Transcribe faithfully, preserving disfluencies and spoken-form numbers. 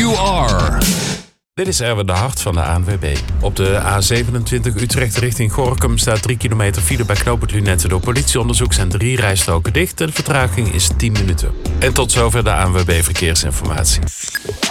you are. Dit is Erwin de Hart van de A N W B. Op de A zevenentwintig Utrecht richting Gorinchem staat drie kilometer file bij knooppunt Lunetten. Door politieonderzoek zijn drie rijstroken dicht en de vertraging is tien minuten. En tot zover de A N W B Verkeersinformatie.